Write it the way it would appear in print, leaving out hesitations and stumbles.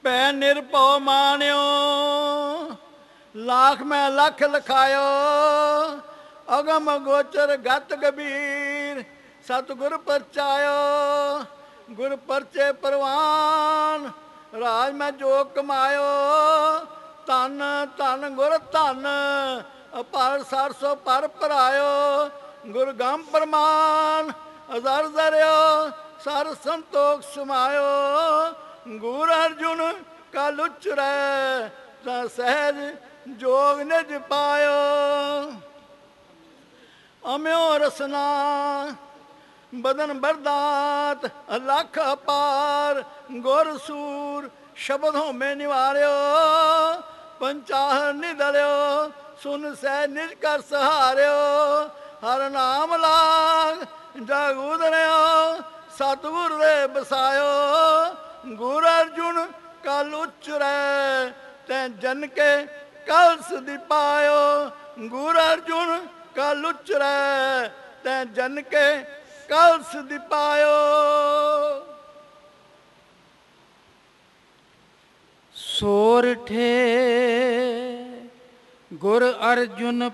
पै निरभौ मान्यो, लाख में लख लखायो। अगम गोचर गत गंभीर, सतगुर परचायो। गुर परचे परवान, राज में जो कमायो। धन धन गुर धन, अपार सरसो पर परायो। गुर गम प्रमाण अजर दरियो, सर संतोख समायो। गुर अर्जुन कल उचरै, सहज जोग निज पायो। अम्यो रसना बदन बरदात, अलख अपार। गुर सूर शब्द होमे निवार्यो, पंचाहर निदलियो। सुन सह निज कर सहार्यो। हर नाम लाग जग उदरियो, सतगुर दे बसायो। गुर अर्जुन कल उचरै, तै जन के कलस दी पायो। गुर अर्जुन कल उचरै, तै जन के कलस दी पायो। सोरठे गुर अर्जुन